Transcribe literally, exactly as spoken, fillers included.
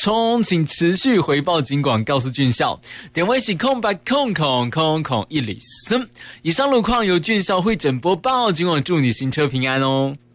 充，请持续回报警广告诉俊孝。点位是空白空空空空一里森。以上路况由俊孝会诊播报，警广祝你行车平安哦。